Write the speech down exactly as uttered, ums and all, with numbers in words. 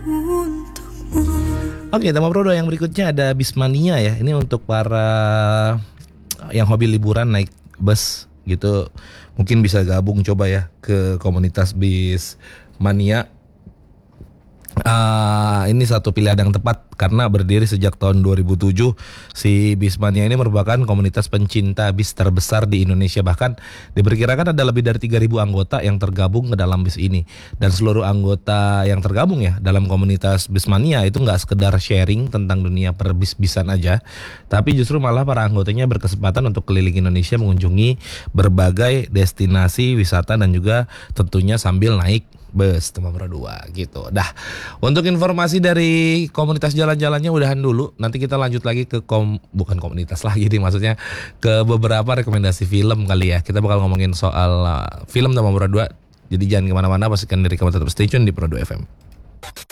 Oke, tema Prodo yang berikutnya ada Bismania ya. Ini untuk para yang hobi liburan naik bus gitu, mungkin bisa gabung coba ya ke komunitas Bismania. Uh, ini satu pilihan yang tepat karena berdiri sejak tahun dua ribu tujuh. Si Bismania ini merupakan komunitas pencinta bis terbesar di Indonesia. Bahkan diperkirakan ada lebih dari tiga ribu anggota yang tergabung ke dalam bis ini. Dan seluruh anggota yang tergabung ya dalam komunitas Bismania itu gak sekedar sharing tentang dunia perbis-bisan aja, tapi justru malah para anggotanya berkesempatan untuk keliling Indonesia mengunjungi berbagai destinasi wisata dan juga tentunya sambil naik bus Tema Berdua gitu. Dah, untuk informasi dari komunitas jalan-jalannya udahan dulu. Nanti kita lanjut lagi ke kom bukan komunitas lagi nih, maksudnya ke beberapa rekomendasi film kali ya. Kita bakal ngomongin soal uh, film Tema Berdua. Jadi jangan kemana-mana, pastikan diri kamu tetap stay tune di Prodo F M.